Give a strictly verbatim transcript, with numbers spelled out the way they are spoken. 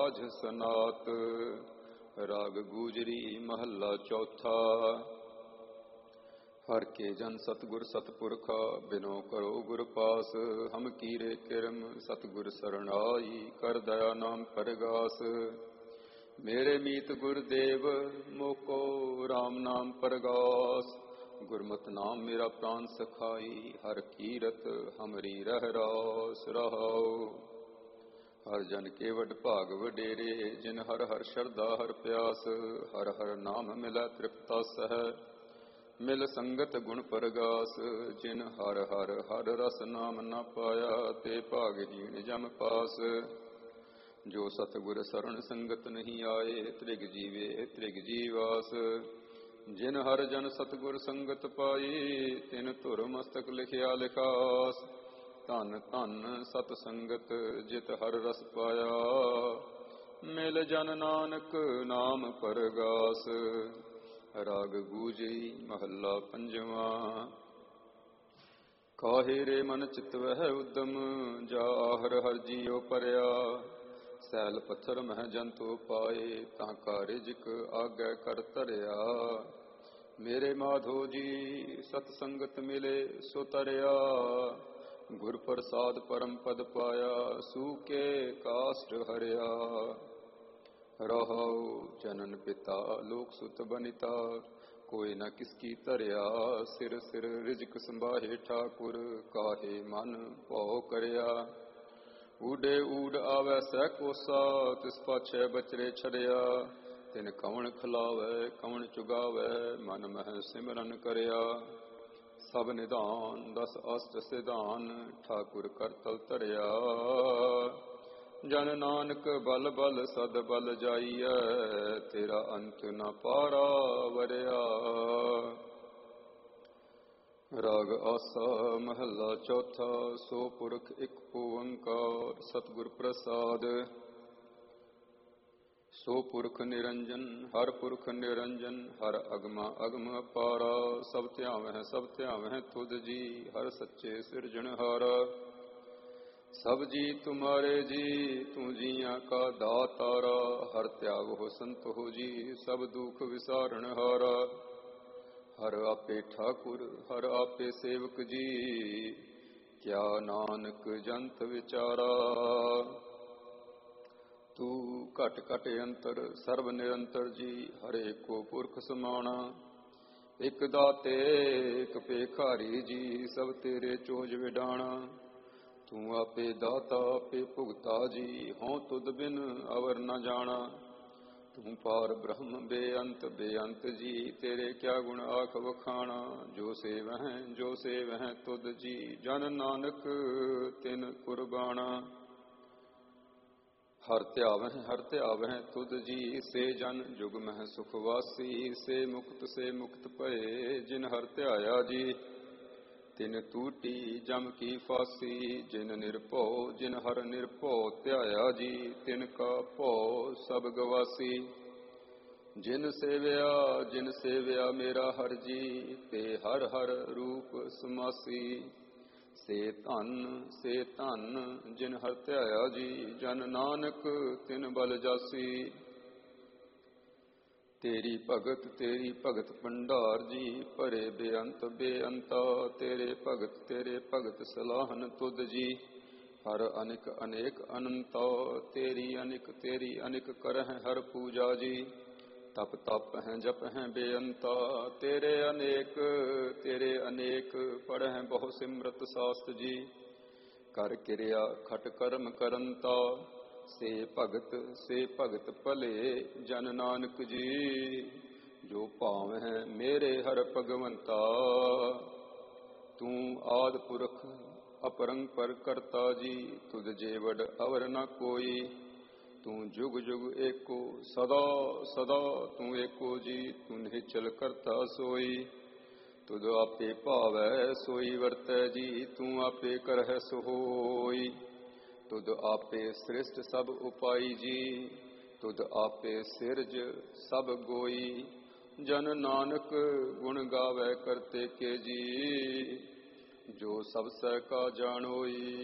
ਸਾਜ ਸਨਾਤ। ਰਾਗ ਗੂਜਰੀ ਮਹੱਲਾ ਚੌਥਾ। ਹਰ ਕੇ ਜਨ ਸਤਿਗੁਰ ਸਤਿਪੁਰਖਾ, ਬਿਨੋ ਕਰੋ ਗੁਰ ਪਾਸ। ਹਮ ਕੀਰੇ ਕਿਰਮ ਸਤਿਗੁਰ ਸਰਣਾਈ, ਕਰ ਦਇਆ ਨਾਮ ਪਰਗਾਸ। ਮੇਰੇ ਮੀਤ ਗੁਰਦੇਵ ਮੋਕੋ ਰਾਮ ਨਾਮ ਪਰਗਾਸ। ਗੁਰਮਤਿ ਨਾਮ ਮੇਰਾ ਪ੍ਰਾਨ ਸਖਾਈ, ਹਰ ਕੀਰਤ ਹਮਰੀ ਰਹਿ ਰਾਸ। ਰਹਾਉ ਹਰ ਜਨ ਕੇ ਵਡ ਭਾਗ ਵਡੇਰੇ, ਜਿਨ ਹਰ ਹਰ ਸ਼ਰਧਾ ਹਰ ਪਿਆਸ। ਹਰ ਹਰ ਨਾਮ ਮਿਲੈ ਤ੍ਰਿਪਤਾ ਸਹਿ, ਮਿਲ ਸੰਗਤ ਗੁਣ ਪਰਗਾਸ। ਜਿਨ ਹਰ ਹਰ ਹਰ ਰਸ ਨਾਮ ਨਾ ਪਾਇਆ, ਤੇ ਭਾਗਹੀਣ ਜਮ ਪਾਸ। ਜੋ ਸਤਿਗੁਰ ਸਰਣ ਸੰਗਤ ਨਹੀਂ ਆਏ, ਤ੍ਰਿਗ ਜੀਵੇ ਤ੍ਰਿਗ ਜੀਵਾਸ। ਜਿਨ ਹਰ ਜਨ ਸਤਿਗੁਰ ਸੰਗਤ ਪਾਈ, ਤਿਨ ਧੁਰ ਮਸਤਕ ਲਿਖਿਆ ਲਿਖਾਸ। ਧਨ ਧਨ ਸਤ ਸੰਗਤ ਜਿਤ ਹਰ ਰਸ ਪਾਇਆ, ਮਿਲ ਜਨ ਨਾਨਕ ਨਾਮ ਪਰਗਾਸ। ਰਾਗ ਗੂਜਰੀ ਮਹੱਲਾ ਪੰਜਵਾਂ। ਕਾਹੇ ਰੇ ਮਨ ਚਿਤ ਵਹਿ ਉਦਮ, ਜਾ ਹਰ ਹਰ ਜੀਉ ਪਰਿਆ। ਸੈਲ ਪੱਥਰ ਮਹਿ ਜੰਤੂ ਪਾਏ, ਤਾਂ ਕਾ ਰਿਜਕ ਆਗੈ ਕਰ ਧਰਿਆ। ਮੇਰੇ ਮਾਧੋ ਜੀ ਸਤ ਸੰਗਤ ਮਿਲੇ ਸੋ ਤਰਿਆ, ਗੁਰ ਪ੍ਰਸਾਦ ਪਰਮ ਪਦ ਪਾਇਆ। ਸੂਕੇ ਕਾਸ਼ਟ ਹਰਿਆ। ਰਹਾਉ ਜਨਨ ਪਿਤਾ ਲੋਕ ਸੁਤ ਬਨਿਤਾ, ਕੋਈ ਨ ਕਿਸ ਕੀ ਧਰਿਆ। ਸਿਰ ਸਿਰ ਰਿਜਕ ਸੰਭਾਹੇ ਠਾਕੁਰ, ਕਾਹੇ ਮਨ ਭਉ ਕਰਿਆ। ਊਡੇ ਊਡ ਆਵੈ ਸਹਿ ਕੋਸਾ, ਤਿਸ ਪਾਛੈ ਬਚਰੇ ਛੜਿਆ। ਤਿਨ ਕਵਣ ਖਿਲਾਵੈ ਕਵਣ ਚੁਗਾਵੈ, ਮਨ ਮਹਿ ਸਿਮਰਨ ਕਰਿਆ। ਸਭ ਨਿਧਾਨ ਦਸ ਅਸ਼ਟ ਸਿਧਾਨ, ਠਾਕੁਰ ਕਰ ਤਲ ਧਰਿਆ। ਜਨ ਨਾਨਕ ਬਲ ਬਲ ਸਦ ਬਲ ਜਾਈਐ, ਤੇਰਾ ਅੰਤ ਨ ਪਾਰਾ ਵਰਿਆ। ਰਾਗ ਆਸਾ ਮਹੱਲਾ ਚੌਥਾ। ਸੋ ਪੁਰਖ ਇੱਕ ਓੰਕਾਰ, ਸਤਿਗੁਰ ਪ੍ਰਸਾਦ। ਸੋ ਪੁਰਖ ਨਿਰੰਜਨ ਹਰ ਪੁਰਖ ਨਿਰੰਜਨ, ਹਰ ਅਗਮਾ ਅਗਮ ਅਪਾਰਾ। ਸਭ ਧਿਆਵਹਿ ਸਭ ਧਿਆਵਹਿ ਤੁਧ ਜੀ, ਹਰ ਸੱਚੇ ਸਿਰਜਣਹਾਰਾ। ਸਭ ਜੀ ਤੁਮਾਰੇ ਜੀ, ਤੂੰ ਜੀਆਂ ਕਾ ਦਾਤਾਰਾ। ਹਰ ਧਿਆਵ ਹੋ ਸੰਤ ਹੋ ਜੀ, ਸਭ ਦੁਖ ਵਿਸਾਰਨ ਹਾਰਾ। ਹਰ ਆਪੇ ਠਾਕੁਰ ਹਰ ਆਪੇ ਸੇਵਕ ਜੀ, ਕਿਆ ਨਾਨਕ ਜੰਤ ਵਿਚਾਰਾ। ਤੂੰ ਘਟ ਘਟ ਅੰਤਰ ਸਰਬ ਨਿਰੰਤਰ ਜੀ, ਹਰੇ ਕੋ ਪੁਰਖ ਸਮਾਣਾ। ਇਕ ਦਾਤੇ ਇਕ ਭੇਖਾਰੀ ਜੀ, ਸਭ ਤੇਰੇ ਚੋਜ ਵਿਡਾਣਾ। ਤੂੰ ਆਪੇ ਦਾਤਾ ਆਪੇ ਭੁਗਤਾ ਜੀ, ਹੋਂ ਤੁਧ ਬਿਨ ਅਵਰ ਨ ਜਾਣਾ। ਤੂੰ ਪਾਰ ਬ੍ਰਹਮ ਬੇਅੰਤ ਬੇਅੰਤ ਜੀ, ਤੇਰੇ ਕਿਆ ਗੁਣ ਆਖ ਵਖਾਣਾ। ਜੋ ਸੇਵਹਿ ਜੋ ਸੇਵਹਿ ਤੁਧ ਜੀ, ਜਨ ਨਾਨਕ ਤਿਨ ਕੁਰਬਾਣਾ। ਹਰ ਧਿਆਵਹਿ ਹਰ ਧਿਆਵਹਿ ਤੁਧ ਜੀ, ਸੇ ਜਨ ਜੁਗ ਮਹਿ ਸੁਖ ਵਾਸੀ। ਸੇ ਮੁਕਤ ਸੇ ਮੁਕਤ ਭਏ, ਜਿਨ ਹਰ ਧਿਆਇਆ ਜੀ। ਤਿਨ ਟੂਟੀ ਜਮ ਕੀ ਫਾਸੀ, ਜਿਨ ਨਿਰਭਉ ਜਿਨ ਹਰ ਨਿਰਭਉ ਧਿਆਇਆ ਜੀ। ਤਿਨ ਕਾ ਭਉ ਸਭ ਗਵਾਸੀ। ਜਿਨ ਸੇਵਿਆ ਜਿਨ ਸੇਵਿਆ ਮੇਰਾ ਹਰ ਜੀ, ਤੇ ਹਰ ਹਰ ਰੂਪ ਸਮਾਸੀ। ਸੇ ਧਨ ਸੇ ਧਨ ਜਿਨ ਹਰ ਧਿਆਇਆ ਜੀ, ਜਨ ਨਾਨਕ ਤਿਨ ਬਲ ਜਾਸੀ। ਤੇਰੀ ਭਗਤ ਤੇਰੀ ਭਗਤ ਭੰਡਾਰ ਜੀ, ਭਰੇ ਬੇਅੰਤ ਬੇਅੰਤਾ। ਤੇਰੇ ਭਗਤ ਤੇਰੇ ਭਗਤ ਸਲਾਹਨ ਤੁਧ ਜੀ, ਹਰ ਅਨਿਕ ਅਨੇਕ ਅਨੰਤਾ। ਤੇਰੀ ਅਨਿਕ ਤੇਰੀ ਅਨਿਕ ਕਰਹਿ ਹਰ ਪੂਜਾ ਜੀ, ਤਪ ਤਪ ਹੈ ਜਪ ਹੈ ਬੇਅੰਤਾ। ਤੇਰੇ ਅਨੇਕ ਤੇਰੇ ਅਨੇਕ ਪੜਹਿ ਬਹੁ ਸਿਮਰਤ ਸਾਸਤ ਜੀ, ਕਰ ਕਿਰਿਆ ਖਟ ਕਰਮ ਕਰੰਤਾ। ਸੇ ਭਗਤ ਸੇ ਭਗਤ ਭਲੇ ਜਨ ਨਾਨਕ ਜੀ, ਜੋ ਭਾਵਹਿ ਮੇਰੇ ਹਰ ਭਗਵੰਤਾ। ਤੂੰ ਆਦਿ ਪੁਰਖ ਅਪਰੰਪਰ ਕਰਤਾ ਜੀ, ਤੁਧ ਜੇ ਵਡ ਅਵਰ ਨ ਕੋਈ। ਤੂੰ ਜੁਗ ਜੁਗ ਏਕੋ ਸਦਾ ਸਦਾ ਤੂੰ ਏਕੋ ਜੀ, ਤੂੰ ਨਿਹਚਲ ਕਰਤਾ ਸੋਈ। ਤੁਧ ਆਪੇ ਭਾਵੈ ਸੋਈ ਵਰਤੈ ਜੀ, ਤੂੰ ਆਪੇ ਕਰਹਿ ਸੋ ਹੋਈ। ਤੁਧ ਆਪੇ ਸ੍ਰਿਸ਼ਟ ਸਭ ਉਪਾਈ ਜੀ, ਤੁਧ ਆਪੇ ਸਿਰਜ ਸਭ ਗੋਈ। ਜਨ ਨਾਨਕ ਗੁਣ ਗਾਵੈ ਕਰਤੇ ਕੇ ਜੀ, ਜੋ ਸਭ ਸਹਿ ਕਾ ਜਾਣੋਈ।